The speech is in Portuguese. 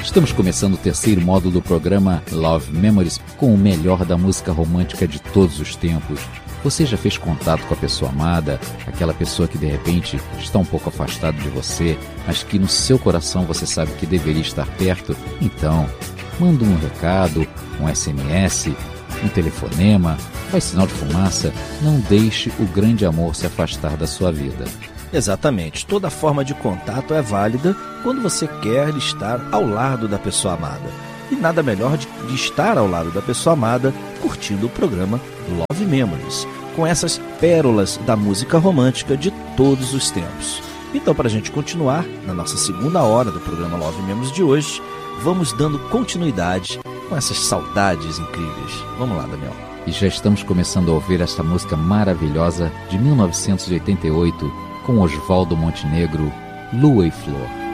Estamos começando o terceiro módulo do programa Love Memories com o melhor da música romântica de todos os tempos. Você já fez contato com a pessoa amada, aquela pessoa que de repente está um pouco afastada de você, mas que no seu coração você sabe que deveria estar perto? Então, manda um recado, um SMS, um telefonema, faz sinal de fumaça, não deixe o grande amor se afastar da sua vida. Exatamente, toda forma de contato é válida quando você quer estar ao lado da pessoa amada. E nada melhor de estar ao lado da pessoa amada curtindo o programa Love Memories, com essas pérolas da música romântica de todos os tempos. Então, para a gente continuar, na nossa segunda hora do programa Love Memories de hoje, vamos dando continuidade com essas saudades incríveis. Vamos lá, Daniel. E já estamos começando a ouvir esta música maravilhosa de 1988, com Oswaldo Montenegro, Lua e Flor.